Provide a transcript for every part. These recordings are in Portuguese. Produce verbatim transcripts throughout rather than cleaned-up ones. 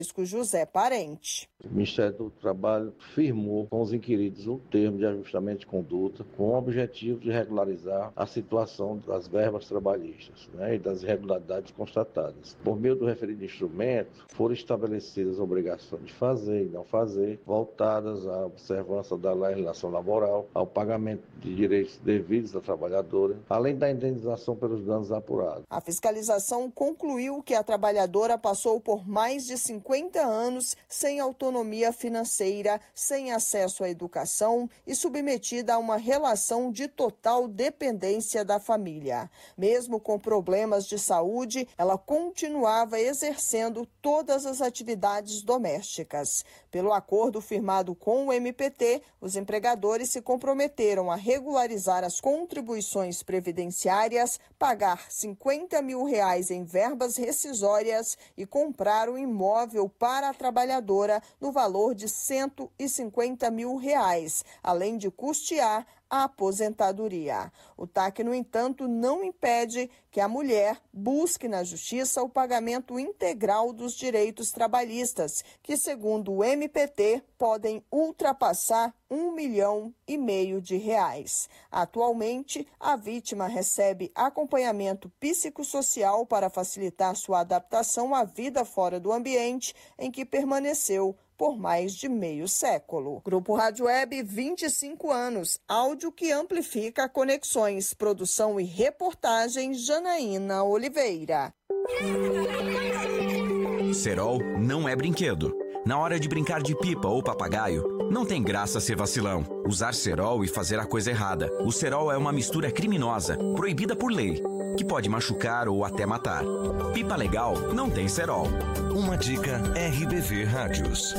José Parente. O Ministério do Trabalho firmou com os inquiridos um termo de ajustamento de conduta com o objetivo de regularizar a situação das verbas trabalhistas, né, e das irregularidades constatadas. Por meio do referido instrumento, foram estabelecidas obrigações de fazer e não fazer, voltadas à observância da legislação laboral, ao pagamento de direitos devidos da trabalhadora, além da indenização pelos danos apurados. A fiscalização concluiu que a trabalhadora passou por mais de cinquenta anos sem autonomia financeira, sem acesso à educação e submetida a uma relação de total dependência da família. Mesmo com problemas de saúde, ela continuava exercendo todas as atividades domésticas. Pelo acordo firmado com o M P T, os empregadores se comprometeram a regularizar as contribuições previdenciárias, pagar cinquenta mil reais em verbas rescisórias e comprar o imóvel para a trabalhadora no valor de cento e cinquenta mil reais, além de custear a aposentadoria. O T A C, no entanto, não impede que a mulher busque na Justiça o pagamento integral dos direitos trabalhistas, que, segundo o M P T, podem ultrapassar um milhão e meio de reais. Atualmente, a vítima recebe acompanhamento psicossocial para facilitar sua adaptação à vida fora do ambiente em que permaneceu por mais de meio século. Grupo Rádio Web, vinte e cinco anos, áudio que amplifica conexões, produção e reportagem, Janaína Oliveira. Cerol não é brinquedo. Na hora de brincar de pipa ou papagaio, não tem graça ser vacilão. Usar cerol e fazer a coisa errada. O cerol é uma mistura criminosa, proibida por lei, que pode machucar ou até matar. Pipa legal não tem cerol. Uma dica R B V Rádios.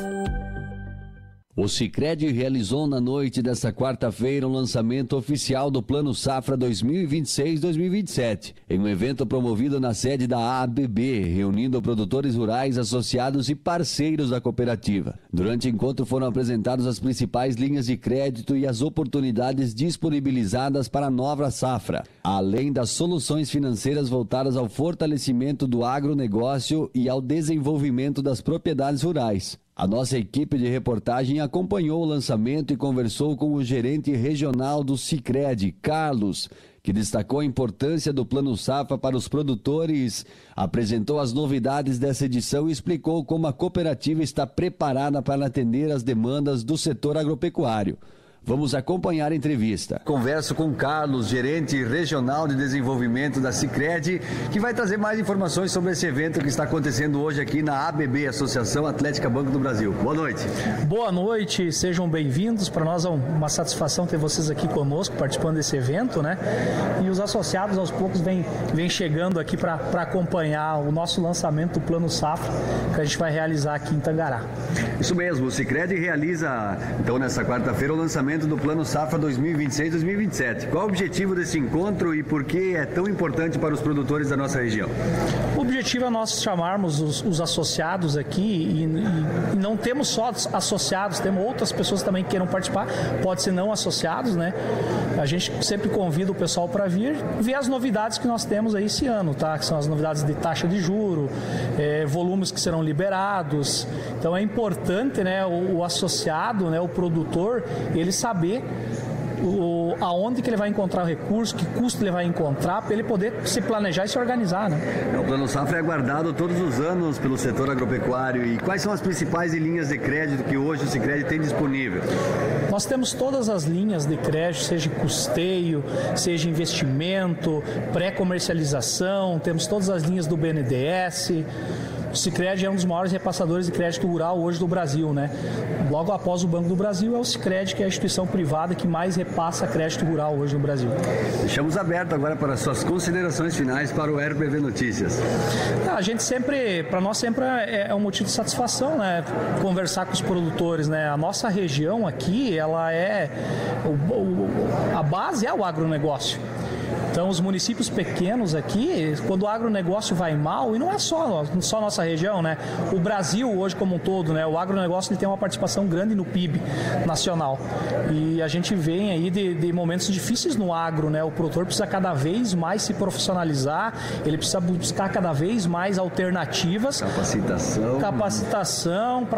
O Sicredi realizou na noite desta quarta-feira um lançamento oficial do Plano Safra dois mil e vinte e seis dois mil e vinte e sete, em um evento promovido na sede da A B B, reunindo produtores rurais, associados e parceiros da cooperativa. Durante o encontro foram apresentadas as principais linhas de crédito e as oportunidades disponibilizadas para a nova safra, além das soluções financeiras voltadas ao fortalecimento do agronegócio e ao desenvolvimento das propriedades rurais. A nossa equipe de reportagem acompanhou o lançamento e conversou com o gerente regional do Sicredi, Carlos, que destacou a importância do Plano Safra para os produtores, apresentou as novidades dessa edição e explicou como a cooperativa está preparada para atender as demandas do setor agropecuário. Vamos acompanhar a entrevista. Converso com Carlos, gerente regional de desenvolvimento da Sicredi, que vai trazer mais informações sobre esse evento que está acontecendo hoje aqui na A B B, Associação Atlética Banco do Brasil. Boa noite. Boa noite, sejam bem-vindos. Para nós é uma satisfação ter vocês aqui conosco, participando desse evento, né? E os associados aos poucos vêm, vêm chegando aqui para acompanhar o nosso lançamento do Plano Safra, que a gente vai realizar aqui em Tangará. Isso mesmo, o Sicredi realiza, então, nessa quarta-feira, o lançamento do Plano Safra dois mil e vinte e seis dois mil e vinte e sete. Qual o objetivo desse encontro e por que é tão importante para os produtores da nossa região? O objetivo é nós chamarmos os, os associados aqui e, e, e não temos só associados, temos outras pessoas também que queiram participar, pode ser não associados, né? A gente sempre convida o pessoal para vir ver as novidades que nós temos aí esse ano, tá? Que são as novidades de taxa de juro, é, volumes que serão liberados. Então é importante, né, o, o associado, né, o produtor, ele saber o, aonde que ele vai encontrar o recurso, que custo ele vai encontrar, para ele poder se planejar e se organizar, né? O Plano Safra é aguardado todos os anos pelo setor agropecuário. E quais são as principais linhas de crédito que hoje o Sicredi tem disponível? Nós temos todas as linhas de crédito, seja custeio, seja investimento, pré-comercialização, temos todas as linhas do B N D E S. O Sicredi é um dos maiores repassadores de crédito rural hoje do Brasil, né? Logo após o Banco do Brasil é o Sicredi, que é a instituição privada que mais repassa crédito rural hoje no Brasil. Deixamos aberto agora para as suas considerações finais para o R B V Notícias. A gente sempre, para nós sempre é um motivo de satisfação, né? Conversar com os produtores, né? A nossa região aqui, ela é, o, o, a base é o agronegócio. Então, os municípios pequenos aqui, quando o agronegócio vai mal, e não é só, só nossa região, né? O Brasil hoje como um todo, né? O agronegócio ele tem uma participação grande no P I B nacional. E a gente vem aí de, de momentos difíceis no agro, né? O produtor precisa cada vez mais se profissionalizar, ele precisa buscar cada vez mais alternativas. Capacitação. Capacitação